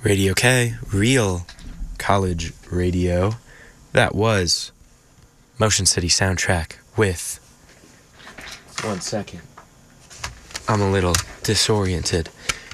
Radio K, real college radio. That was Motion City Soundtrack with... One second. I'm a little disoriented.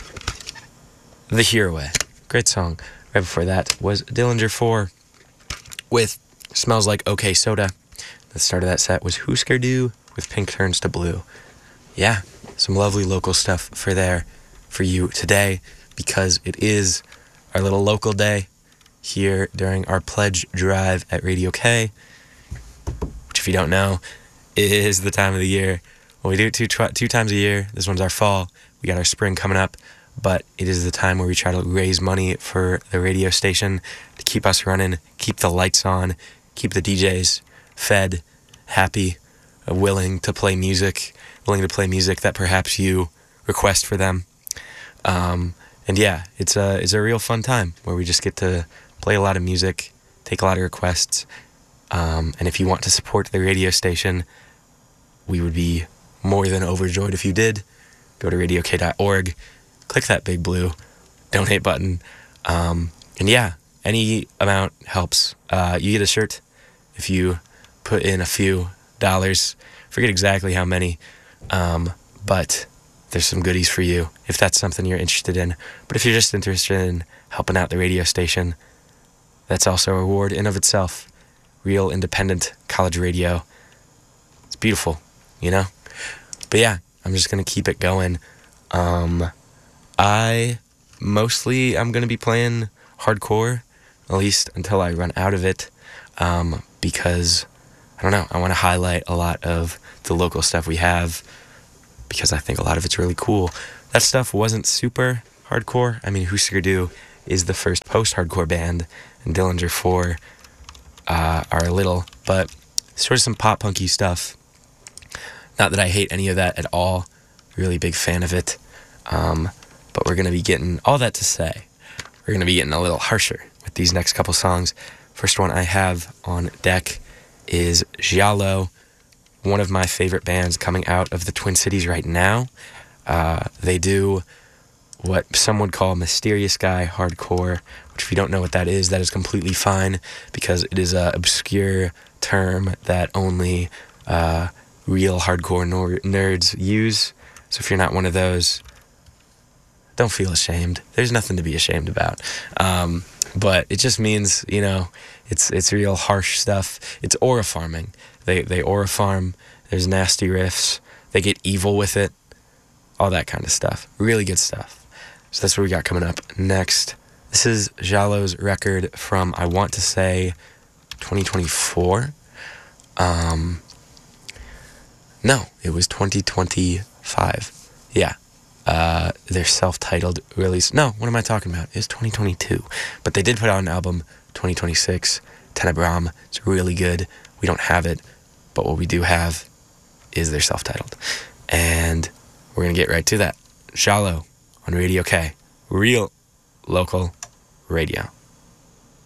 The Hereaway. Great song. Right before that was Dillinger 4 with Smells Like OK Soda. The start of that set was Husker Du with Pink Turns to Blue. Yeah, some lovely local stuff for you today, because it is our little local day here during our pledge drive at Radio K, which, if you don't know, is the time of the year. Well, we do it two times a year. This one's our fall. We got our spring coming up, but it is the time where we try to raise money for the radio station to keep us running, keep the lights on, keep the DJs fed, happy, willing to play music that perhaps you request for them. And yeah, it's a real fun time where we just get to play a lot of music, take a lot of requests. And if you want to support the radio station, we would be more than overjoyed if you did. Go to radiok.org, click that big blue donate button. And yeah, any amount helps. You get a shirt if you put in a few dollars. Forget exactly how many, but there's some goodies for you if that's something you're interested in. But if you're just interested in helping out the radio station, that's also a reward in of itself. Real independent college radio. It's beautiful, you know? But yeah, I'm just going to keep it going. I'm going to be playing hardcore, at least until I run out of it, because, I don't know, I want to highlight a lot of the local stuff we have, because I think a lot of it's really cool. That stuff wasn't super hardcore. I mean, Husker Du is the first post-hardcore band, and Dillinger 4 are a little, but sort of some pop-punky stuff. Not that I hate any of that at all. Really big fan of it. But we're going to be getting, all that to say, we're going to be getting a little harsher with these next couple songs. First one I have on deck is Giallo, one of my favorite bands coming out of the Twin Cities right now. They do what some would call mysterious guy hardcore, which, if you don't know what that is completely fine, because it is an obscure term that only real hardcore nerds use. So if you're not one of those, don't feel ashamed. There's nothing to be ashamed about. But it just means, you know, it's real harsh stuff. It's aura farming. They aura farm. There's nasty riffs. They get evil with it. All that kind of stuff. Really good stuff. So that's what we got coming up next. This is Giallo's record from, I want to say, 2024. No, it was 2025. Yeah. Their self-titled release. No, what am I talking about? It's 2022. But they did put out an album, 2026, Tenebram. It's really good. We don't have it, but what we do have is their self-titled. And we're going to get right to that. Giallo on Radio K. Real local radio.